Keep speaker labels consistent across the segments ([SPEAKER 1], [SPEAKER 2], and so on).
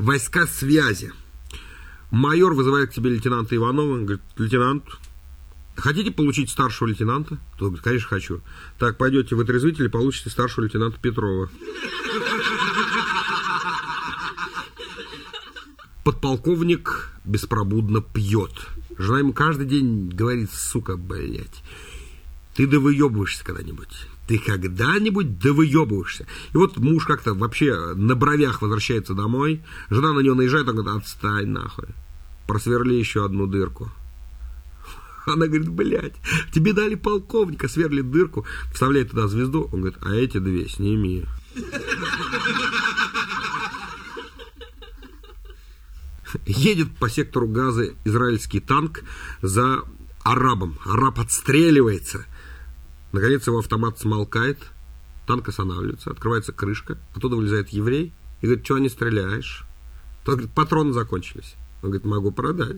[SPEAKER 1] Войска связи. Майор вызывает к тебе лейтенанта Иванова. Говорит: лейтенант, хотите получить старшего лейтенанта? Тот говорит: конечно, хочу. Так, пойдете в отрезвитель и получите старшего лейтенанта Петрова. Подполковник беспробудно пьет. Жена ему каждый день говорит: сука, блядь, ты довыебываешься когда-нибудь? Ты когда-нибудь довыебываешься? И вот муж как-то вообще на бровях возвращается домой. Жена на него наезжает, он говорит: отстань нахуй, просверли еще одну дырку. Она говорит: блядь, тебе дали полковника, сверлит дырку, вставляет туда звезду. Он говорит: а эти две сними. Едет по сектору Газа израильский танк за арабом. Араб отстреливается. Наконец его автомат смолкает. Танк останавливается. Открывается крышка. Оттуда вылезает еврей и говорит: чего не стреляешь? Тот говорит: патроны закончились. Он говорит: могу продать.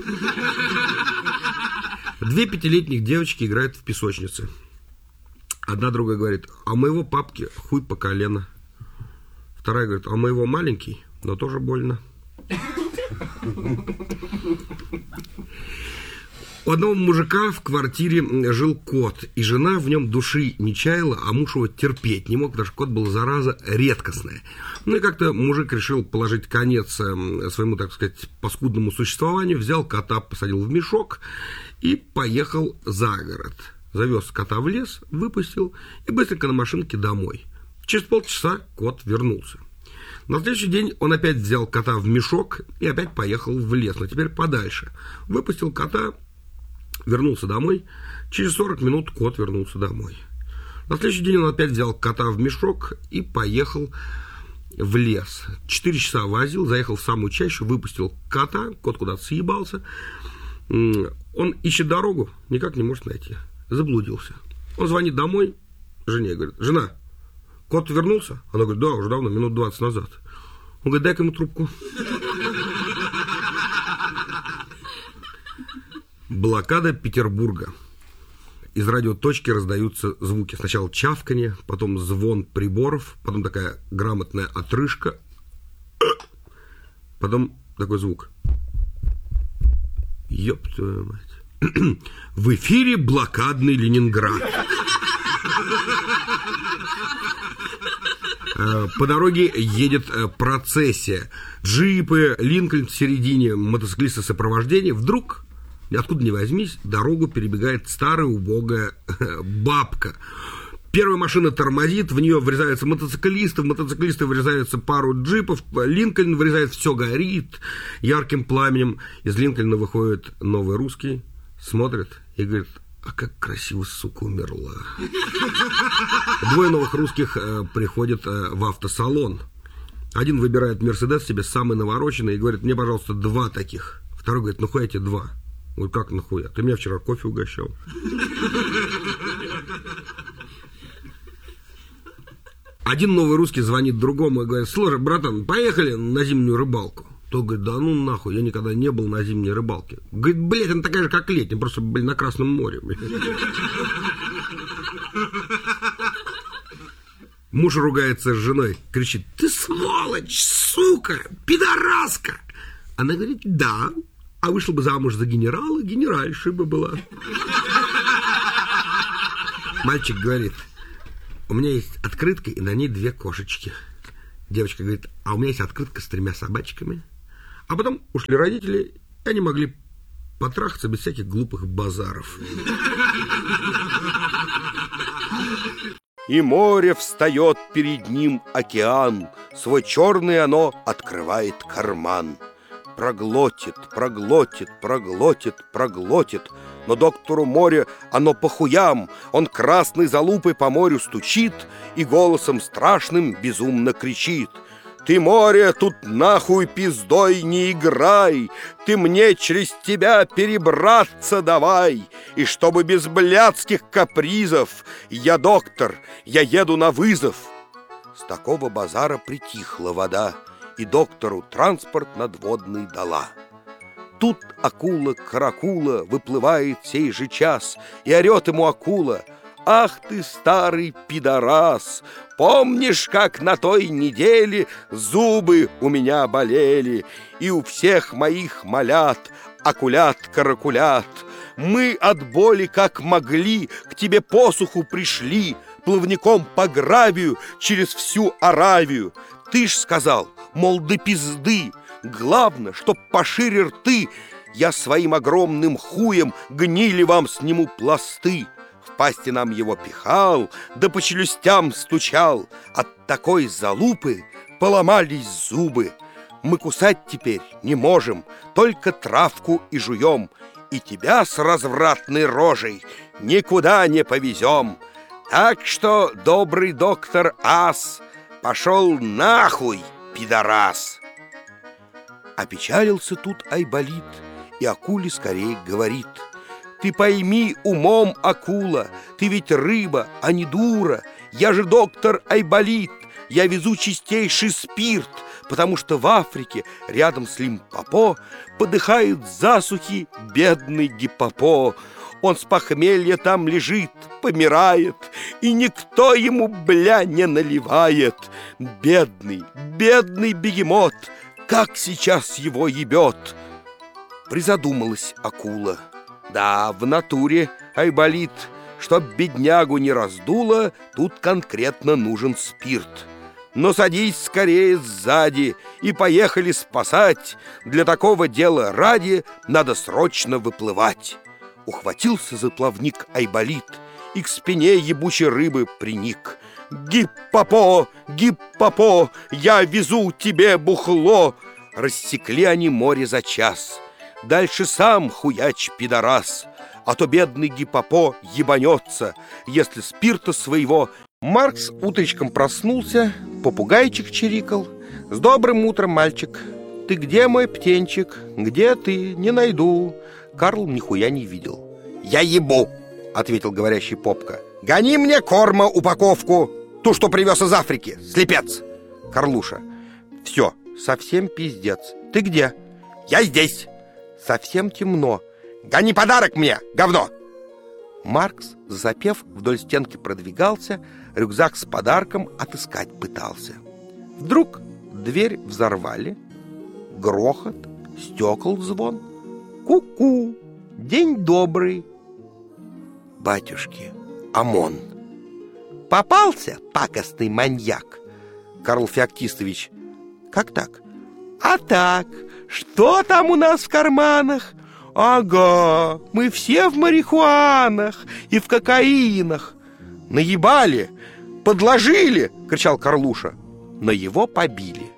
[SPEAKER 1] Две 5-летних девочки играют в песочнице. Одна другая говорит: а у моего папки хуй по колено. Вторая говорит: а у моего маленький, но тоже больно. У одного мужика в квартире жил кот, и жена в нем души не чаяла, а муж его терпеть не мог, потому что кот был, зараза, редкостная. Ну и как-то мужик решил положить конец своему, так сказать, паскудному существованию, взял кота, посадил в мешок и поехал за город. Завез кота в лес, выпустил и быстренько на машинке домой. Через полчаса кот вернулся. На следующий день он опять взял кота в мешок и опять поехал в лес, но теперь подальше. Выпустил кота, вернулся домой. Через 40 минут кот вернулся домой. На следующий день он опять взял кота в мешок и поехал в лес. 4 часа возил, заехал в самую чащу, выпустил кота, кот куда-то съебался. Он ищет дорогу, никак не может найти. Заблудился. Он звонит домой жене и говорит: жена, кот вернулся? Она говорит: да, уже давно, минут 20 назад. Он говорит: дай-ка ему трубку. Блокада Петербурга. Из радиоточки раздаются звуки. Сначала чавканье, потом звон приборов, потом такая грамотная отрыжка, потом такой звук. Ёб твою мать. В эфире блокадный Ленинград. По дороге едет процессия. Джипы, Линкольн в середине, мотоциклисты сопровождения. Вдруг, откуда ни возьмись, дорогу перебегает старая убогая бабка. Первая машина тормозит, в нее врезаются мотоциклисты, в мотоциклисты врезаются пару джипов, Линкольн врезает, все горит ярким пламенем. Из Линкольна выходит новый русский, смотрит и говорит: а как красиво, сука, умерла. Двое новых русских приходят в автосалон. Один выбирает Мерседес себе, самый навороченный, и говорит: мне, пожалуйста, 2 таких. Второй говорит: нахуя тебе 2? Говорит: как нахуя? Ты меня вчера кофе угощал. Один новый русский звонит другому и говорит: слушай, братан, поехали на зимнюю рыбалку. Тот говорит: да ну нахуй, я никогда не был на зимней рыбалке. Говорит: блядь, она такая же, как летняя, просто, блин, на Красном море. Муж ругается с женой, кричит: ты сволочь, сука, пидораска. Она говорит: да, а вышла бы замуж за генерала, генеральшей бы была. Мальчик говорит: у меня есть открытка, и на ней 2 кошечки. Девочка говорит: а у меня есть открытка с 3 собачками. А потом ушли родители, и они могли потрахаться без всяких глупых базаров.
[SPEAKER 2] И море встает перед ним океан, свой черный оно открывает карман. Проглотит, проглотит, проглотит, проглотит, но доктору море оно по хуям. Он красной залупой по морю стучит и голосом страшным безумно кричит: ты, море, тут нахуй пиздой не играй, ты мне через тебя перебраться давай. И чтобы без блядских капризов, я доктор, я еду на вызов. С такого базара притихла вода, и доктору транспорт надводный дала. Тут акула-каракула выплывает сей же час, и орет ему акула: Ах ты, старый пидорас! Помнишь, как на той неделе зубы у меня болели, и у всех моих малят акулят-каракулят? Мы от боли, как могли, к тебе посуху пришли, плавником по гравию через всю Аравию. Ты ж сказал, мол, до пизды, главное, чтоб пошире рты, я своим огромным хуем гнили вам сниму пласты. В пасти нам его пихал, да по челюстям стучал. От такой залупы поломались зубы. Мы кусать теперь не можем, только травку и жуем, и тебя с развратной рожей никуда не повезем. Так что, добрый доктор Ас, пошел нахуй, пидорас. Опечалился тут Айболит, и акуле скорее говорит: ты пойми умом, акула, ты ведь рыба, а не дура. Я же доктор Айболит, я везу чистейший спирт, потому что в Африке рядом с Лимпопо подыхает с засухи бедный гиппопо. Он с похмелья там лежит, помирает, и никто ему, бля, не наливает. Бедный, бедный бегемот, как сейчас его ебет. Призадумалась акула. Да, в натуре, Айболит, чтоб беднягу не раздуло, тут конкретно нужен спирт. Но садись скорее сзади и поехали спасать. Для такого дела ради надо срочно выплывать. Ухватился за плавник Айболит и к спине ебучей рыбы приник. Гиппопо, гиппопо, я везу тебе бухло. Рассекли они море за час. Дальше сам хуяч пидорас, а то бедный гиппопо ебанется, если спирта своего. Маркс утречком проснулся, попугайчик чирикал. С добрым утром, мальчик. Ты где, мой птенчик? Где ты? Не найду. Карл нихуя не видел. Я ебу, ответил говорящий попка. Гони мне корма упаковку, ту, что привез из Африки, слепец. Карлуша. Все, совсем пиздец. Ты где? Я здесь. Совсем темно. Гони подарок мне, говно! Маркс, запев, вдоль стенки продвигался, рюкзак с подарком отыскать пытался. Вдруг дверь взорвали, грохот, стекол звон. Ку-ку, день добрый. Батюшки, ОМОН. Попался, пакостный маньяк. Карл Феоктистович. Как так? А так, что там у нас в карманах? Ага, мы все в марихуанах и в кокаинах. Наебали, подложили, кричал Карлуша. Но его побили.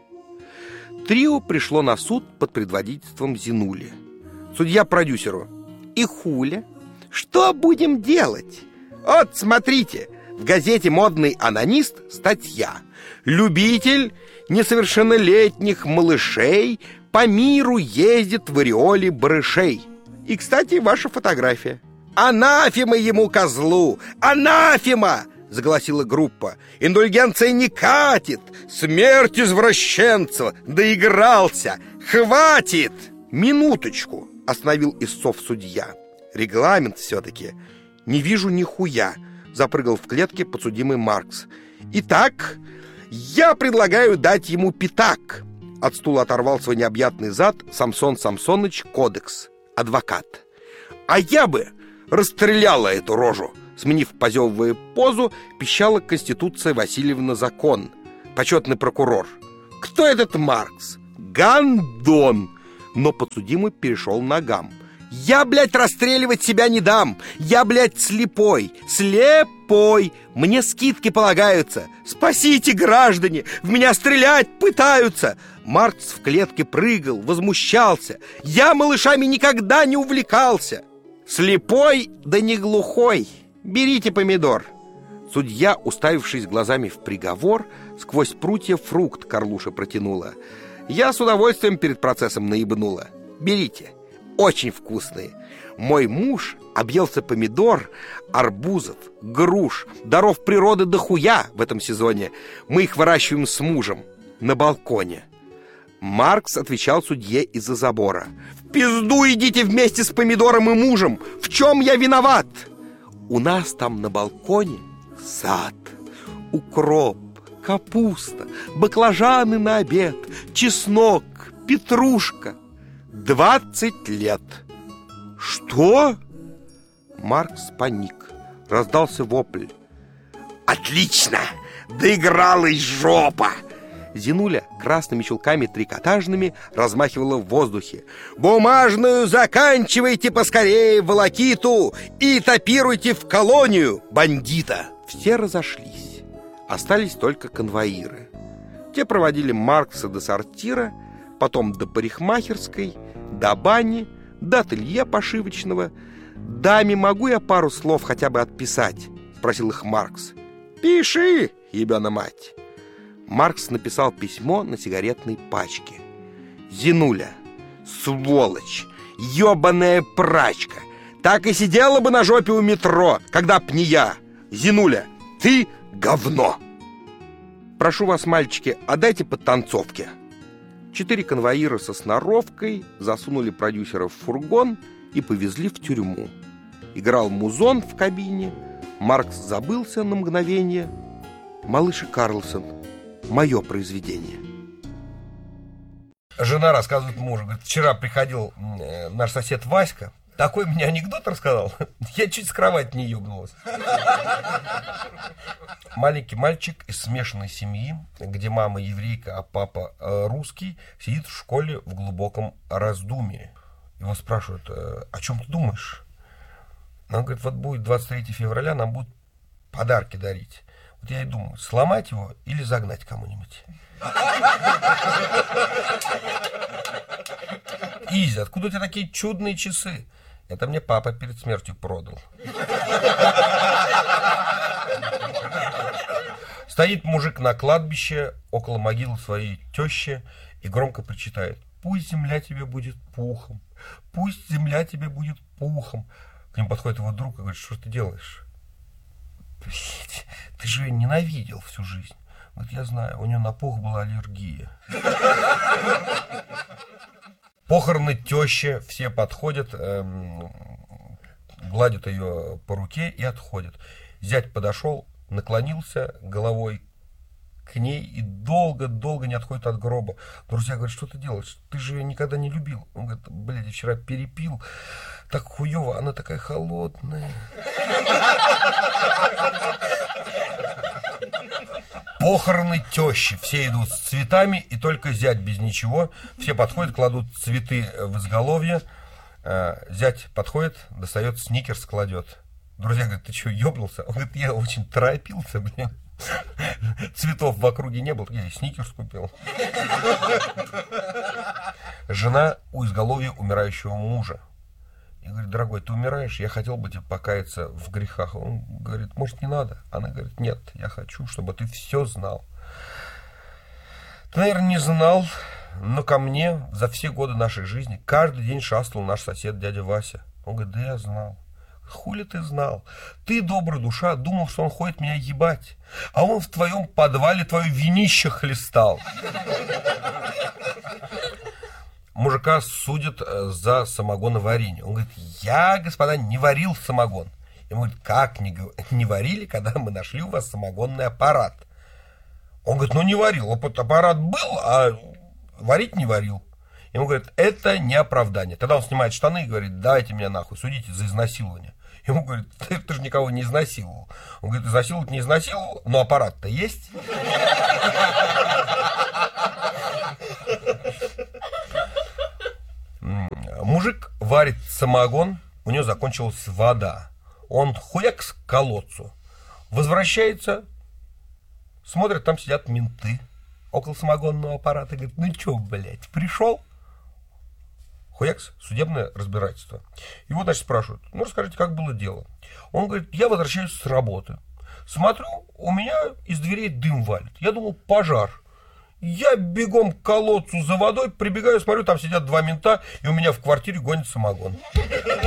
[SPEAKER 2] Трио пришло на суд под предводительством Зинули. Судья продюсеру. И хуля? Что будем делать? Вот, смотрите, в газете «Модный анонист» статья. Любитель несовершеннолетних малышей по миру ездит в ореоле барышей. И, кстати, ваша фотография. Анафема ему, козлу! Анафема! Заголосила группа. Индульгенция не катит! Смерть извращенца! Доигрался! Хватит! Минуточку! Остановил истцов судья. Регламент все-таки. Не вижу нихуя. Запрыгал в клетке подсудимый Маркс. Итак, я предлагаю дать ему пятак. От стула оторвал свой необъятный зад Самсон Самсоныч Кодекс, адвокат. А я бы расстреляла эту рожу. Сменив позевывая позу, пищала Конституция Васильевна Закон, почетный прокурор. Кто этот Маркс? Гандон. Но подсудимый перешел ногам. Я, блядь, расстреливать себя не дам. Я, блядь, слепой. Слепой. Мне скидки полагаются. Спасите, граждане. В меня стрелять пытаются. Маркс в клетке прыгал, возмущался. Я малышами никогда не увлекался. Слепой, да не глухой. Берите помидор. Судья, уставившись глазами в приговор, сквозь прутья фрукт Карлуша протянула. Я с удовольствием перед процессом наебнула. Берите. Очень вкусные. Мой муж объелся помидор, арбузов, груш, даров природы дохуя в этом сезоне. Мы их выращиваем с мужем на балконе. Маркс отвечал судье из-за забора. В пизду идите вместе с помидором и мужем. В чем я виноват? У нас там на балконе сад, укроп, капуста, баклажаны на обед, чеснок, петрушка. 20 лет. Что? Маркс паник. Раздался вопль. Отлично! Доигралась жопа! Зинуля красными чулками трикотажными размахивала в воздухе. Бумажную заканчивайте поскорее волокиту и топируйте в колонию бандита. Все разошлись. Остались только конвоиры. Те проводили Маркса до сортира, потом до парикмахерской, до бани, до ателье пошивочного. «Даме могу я пару слов хотя бы отписать?» — спросил их Маркс. «Пиши, ебена мать!» Маркс написал письмо на сигаретной пачке. «Зинуля, сволочь, ебаная прачка, так и сидела бы на жопе у метро, когда б не я. Зинуля, ты говно! Прошу вас, мальчики, отдайте подтанцовки». 4 конвоира со сноровкой засунули продюсера в фургон и повезли в тюрьму. Играл музон в кабине. Маркс забылся на мгновение. «Малыш и Карлсон» — мое произведение.
[SPEAKER 1] Жена рассказывает мужу, говорит, вчера приходил наш сосед Васька, такой мне анекдот рассказал, я чуть с кровати не ебнулась. Маленький мальчик из смешанной семьи, где мама еврейка, а папа русский, сидит в школе в глубоком раздумье. Его спрашивают, о чем ты думаешь? Он говорит, вот будет 23 февраля, нам будут подарки дарить. Вот я и думаю, сломать его или загнать кому-нибудь. Изя, откуда у тебя такие чудные часы? Это мне папа перед смертью продал. Стоит мужик на кладбище около могилы своей тещи и громко причитает: «Пусть земля тебе будет пухом, пусть земля тебе будет пухом». К нему подходит его друг и говорит: «Что ты делаешь? Ты же ее ненавидел всю жизнь». Вот я знаю, у нее на пух была аллергия. Похороны тещи, все подходят, гладят ее по руке и отходят. Зять подошел, наклонился головой к ней и долго-долго не отходит от гроба. Друзья говорят: что ты делаешь? Ты же ее никогда не любил. Он говорит: блядь, я вчера перепил. Так хуево, она такая холодная. Похороны тещи. Все идут с цветами, и только зять без ничего. Все подходят, кладут цветы в изголовье. Зять подходит, достает сникерс, кладет. Друзья говорят: ты что, ебнулся? Он говорит: я очень торопился, блин. Цветов в округе не было, я и сникерс купил. Жена у изголовья умирающего мужа. И говорит: дорогой, ты умираешь, я хотел бы тебе покаяться в грехах. Он говорит: может, не надо? Она говорит: нет, я хочу, чтобы ты все знал. Ты, наверное, не знал, но ко мне за все годы нашей жизни каждый день шастал наш сосед дядя Вася. Он говорит: да я знал. Хули ты знал? Ты, добрая душа, думал, что он ходит меня ебать, а он в твоем подвале твое винище хлестал. Мужика судят за самогоноварение. Он говорит: я, господа, не варил самогон. Ему говорит: как не варили, когда мы нашли у вас самогонный аппарат? Он говорит: ну не варил, аппарат был, а варить не варил. Ему говорят: это не оправдание. Тогда он снимает штаны и говорит: давайте меня нахуй, судите за изнасилование. Ему говорят: ты же никого не изнасиловал. Он говорит: изнасиловать не изнасиловал, но аппарат-то есть. Мужик варит самогон, у него закончилась вода. Он хуякс к колодцу. Возвращается, смотрит, там сидят менты около самогонного аппарата. Говорит: ну чё, блядь, пришел? Хуякс, судебное разбирательство. Его, значит, спрашивают: ну расскажите, как было дело? Он говорит: я возвращаюсь с работы. Смотрю, у меня из дверей дым валит. Я думал, пожар. Я бегом к колодцу за водой, прибегаю, смотрю, там сидят 2 мента, и у меня в квартире гонит самогон.